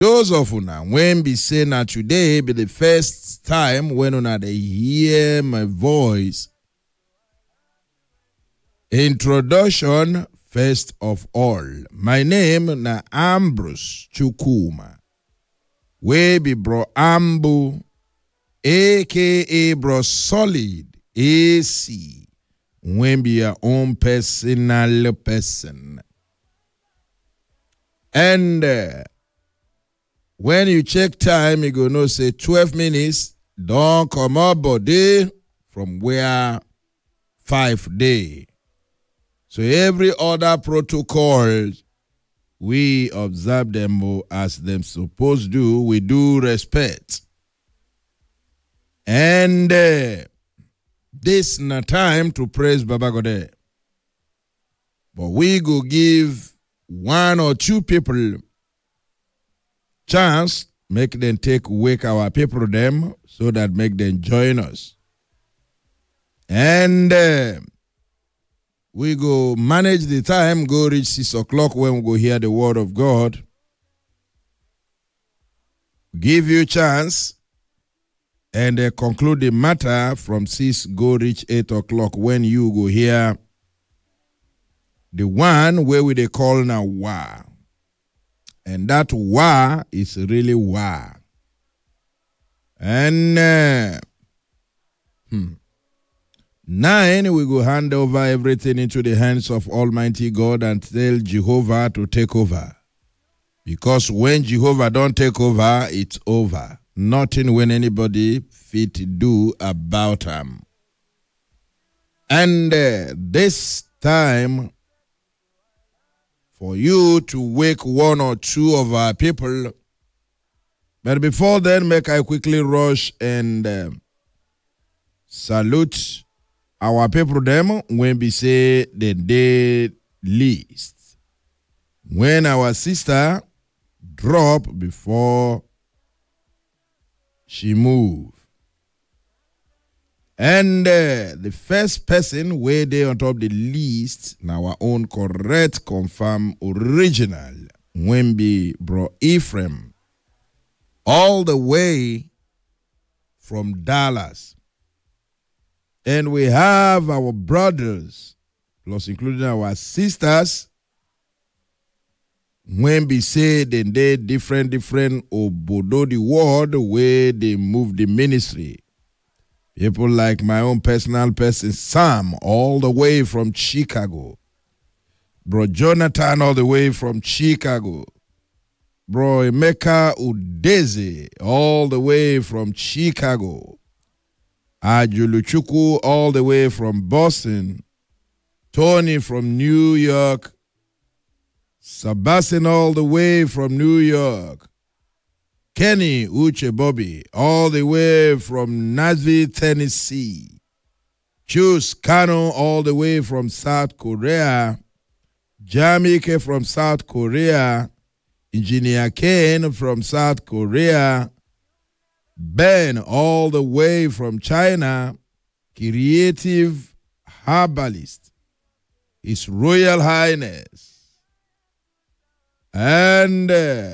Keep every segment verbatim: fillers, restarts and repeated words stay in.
Those of una when be say na today be the first time when una dey hear my voice. Introduction first of all. My name na Ambrose Chukuma. We be bro Ambu, aka bro Solid A C. When be your own personal person. And uh, when you check time, you go know say twelve minutes, don't come up body from where five day. So every other protocol, we observe them as them supposed to, we do respect. And uh, this na time to praise Baba God. But we go give one or two people chance, make them take wake our people them so that make them join us. And uh, we go manage the time, go reach six o'clock when we go hear the word of God. Give you chance and uh, conclude the matter from six, go reach eight o'clock when you go hear the one where we they call now Wah. And that Wah is really Wah. And uh, hmm. nine, we go hand over everything into the hands of Almighty God and tell Jehovah to take over. Because when Jehovah don't take over, it's over. Nothing when anybody fit do about them. And uh, this time, for you to wake one or two of our people. But before then, make I quickly rush and uh, salute our people them when we say the day least. When our sister drop before she move. And uh, the first person where they on top the list, now our own correct, confirm, original, Wemby bro Ephraim, all the way from Dallas. And we have our brothers, plus including our sisters, Wemby say then they different, different obodo the world where they move the ministry. People like my own personal person, Sam, all the way from Chicago. Bro Jonathan, all the way from Chicago. Bro Emeka Udeze, all the way from Chicago. Ajuluchuku, all the way from Boston. Tony from New York. Sebastian, all the way from New York. Kenny Uche Bobby, all the way from Nashville, Tennessee. Chus Kano, all the way from South Korea. Jamike from South Korea. Engineer Ken from South Korea. Ben, all the way from China. Creative Herbalist. His Royal Highness. And... Uh,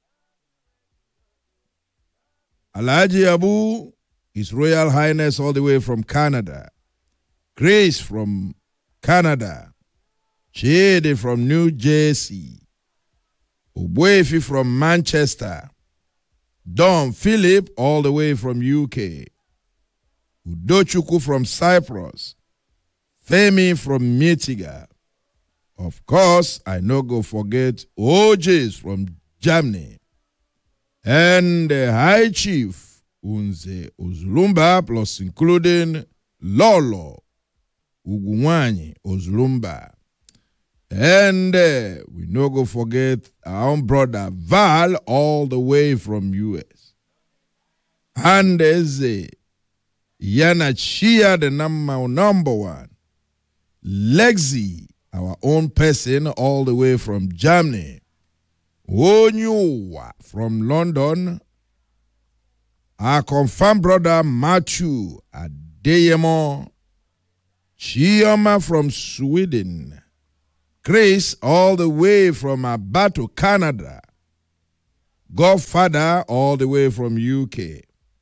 Alhaji Abu, His Royal Highness, all the way from Canada. Grace from Canada. Chede from New Jersey. Ubwefi from Manchester. Don Philip, all the way from U K. Udochuku from Cyprus. Femi from Michigan. Of course, I no go forget O Js from Germany. And the High Chief Unze Ozulumba, plus including Lolo Uguwanyi Ozulumba. And uh, we no go forget our own brother Val, all the way from U S. And Eze Yana Chia, the number, number one. Lexi, our own person, all the way from Germany. Onyuwa from London. Our confirmed brother Matthew Adeyemo. Chioma from Sweden. Chris all the way from Abato, Canada. Godfather all the way from U K.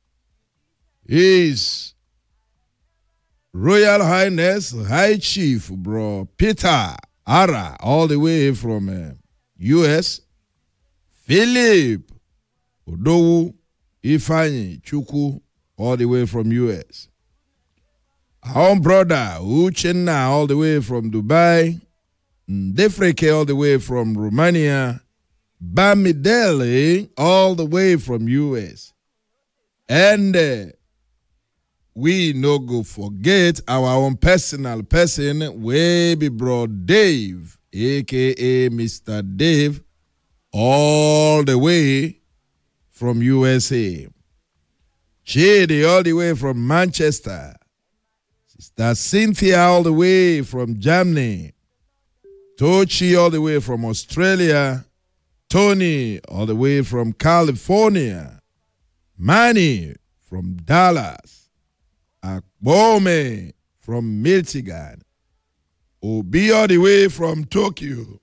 His Royal Highness High Chief, bro, Peter Ara, all the way from uh, U S. Philip Odowu Ifeanyi Chukwu, all the way from U S. Our own brother Uchenna, all the way from Dubai. Defreke, all the way from Romania. Bamidele, all the way from U S. And uh, we no go forget our own personal person, way be bro Dave, a k a. Mister Dave, all the way from U S A. Chidi, all the way from Manchester. Sister Cynthia, all the way from Germany. Tochi, all the way from Australia. Tony, all the way from California. Manny, from Dallas. Akbome, from Michigan. Obi, all the way from Tokyo.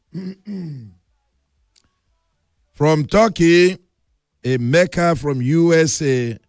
From Turkey, Emeka from U S A.